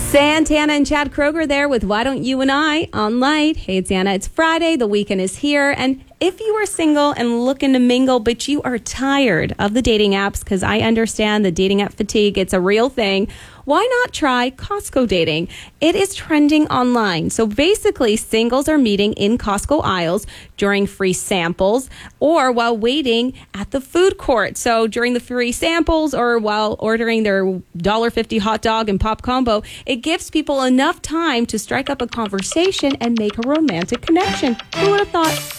Santana and Chad Kroger there with Why Don't You and I on Light. Hey, it's Anna. It's Friday. The weekend is here. And if you are single and looking to mingle, but you are tired of the dating apps, because I understand the dating app fatigue, it's a real thing, why not try Costco dating? It is trending online. So basically, singles are meeting in Costco aisles during free samples or while waiting at the food court. So during the free samples or while ordering their $1.50 hot dog and pop combo, it gives people enough time to strike up a conversation and make a romantic connection. Who would have thought?